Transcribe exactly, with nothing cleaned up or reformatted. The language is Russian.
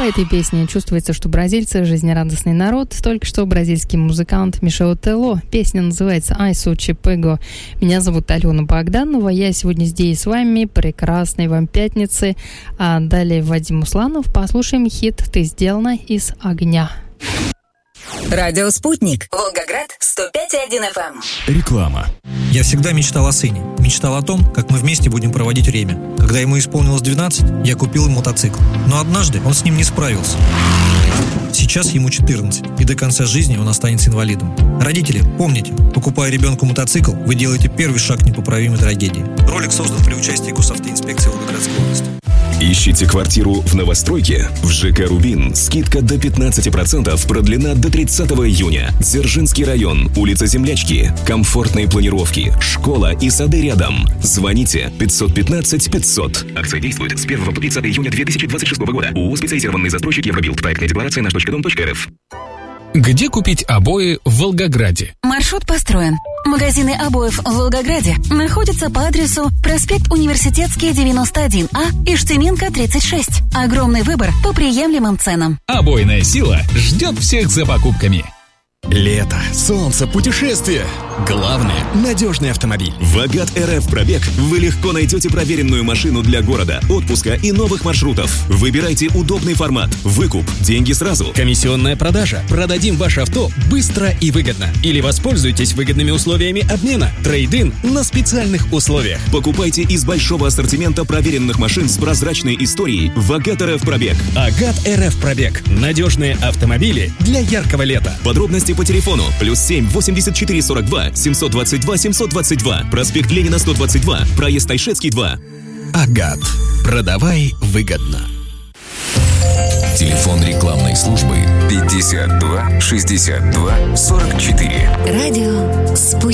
этой песне чувствуется, что бразильцы – жизнерадостный народ. Только что бразильский музыкант Мишел Телло. Песня называется «Ай, Сучи Пего». Меня зовут Алена Богданова. Я сегодня здесь с вами. Прекрасной вам пятницы. А далее Вадим Усланов. Послушаем хит «Ты сделана из огня». Радио «Спутник». Волгоград, сто пять и один эф эм. Реклама. Я всегда мечтал о сыне. Мечтал о том, как мы вместе будем проводить время. Когда ему исполнилось двенадцать, я купил ему мотоцикл. Но однажды он с ним не справился. Сейчас ему четырнадцать, и до конца жизни он останется инвалидом. Родители, помните, покупая ребенку мотоцикл, вы делаете первый шаг к непоправимой трагедии. Ролик создан при участии Госавтоинспекции Волгоградской области. Ищите квартиру в новостройке? В ЖК «Рубин» скидка до пятнадцать процентов продлена до тридцатого июня. Дзержинский район, улица Землячки. Комфортные планировки, школа и сады рядом. Звоните пятьсот пятнадцать пятьсот. Акция действует с первого по тридцатого июня две тысячи двадцать шестого года. ООО «Специализированный застройщик Евробилд». Проектная декларация наш точка дом точка эр эф. Где купить обои в Волгограде? Маршрут построен. Магазины обоев в Волгограде находятся по адресу проспект Университетский, девяносто один А, Иштеменко, тридцать шесть. Огромный выбор по приемлемым ценам. Обойная сила ждет всех за покупками. Лето, солнце, путешествия. Главное – надежный автомобиль. В Агат эр эф Пробег вы легко найдете проверенную машину для города, отпуска и новых маршрутов. Выбирайте удобный формат. Выкуп. Деньги сразу. Комиссионная продажа. Продадим ваше авто быстро и выгодно. Или воспользуйтесь выгодными условиями обмена. Трейд-ин на специальных условиях. Покупайте из большого ассортимента проверенных машин с прозрачной историей в Агат эр эф Пробег. Агат эр эф Пробег. Надежные автомобили для яркого лета. Подробности по телефону плюс семь восемьдесят четыре сорок два семьсот двадцать два семьсот двадцать два, проспект Ленина сто двадцать два, проезд Тайшетский два. Агат. Продавай выгодно. Телефон рекламной службы пятьдесят два шестьдесят два сорок четыре. Радио «Спутник».